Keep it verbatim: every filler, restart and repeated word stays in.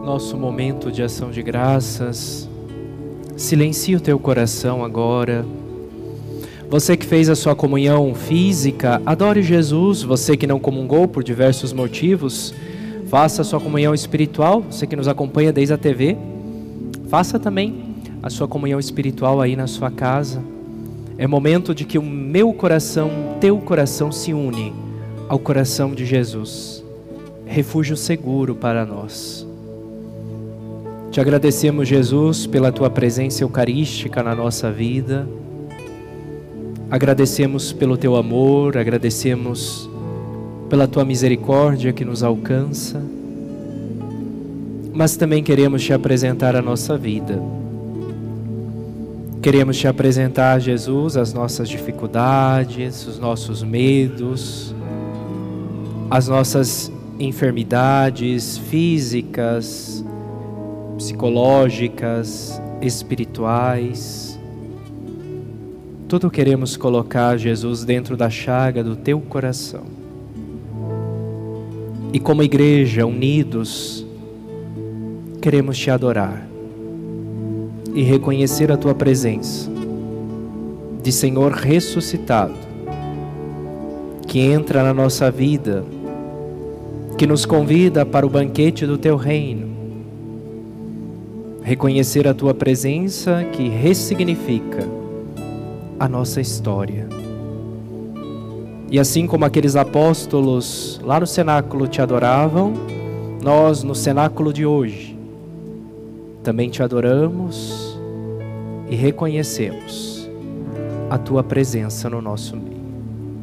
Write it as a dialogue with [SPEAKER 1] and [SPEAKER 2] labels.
[SPEAKER 1] nosso momento de ação de graças. Silencie o teu coração agora. Você que fez a sua comunhão física, adore Jesus. Você que não comungou por diversos motivos, faça a sua comunhão espiritual. Você que nos acompanha desde a T V, faça também a sua comunhão espiritual aí na sua casa. É momento de que o meu coração, o teu coração se une ao coração de Jesus. Refúgio seguro para nós. Te agradecemos, Jesus, pela tua presença eucarística na nossa vida. Agradecemos pelo teu amor, agradecemos pela tua misericórdia que nos alcança. Mas também queremos te apresentar a nossa vida. Queremos te apresentar, Jesus, as nossas dificuldades, os nossos medos, as nossas enfermidades físicas, psicológicas, espirituais. Tudo queremos colocar, Jesus, dentro da chaga do teu coração. E como igreja, unidos, queremos te adorar e reconhecer a tua presença de Senhor ressuscitado, que entra na nossa vida, que nos convida para o banquete do teu reino. Reconhecer a tua presença que ressignifica a nossa história. E assim como aqueles apóstolos lá no cenáculo te adoravam, nós no cenáculo de hoje também te adoramos e reconhecemos a tua presença no nosso meio.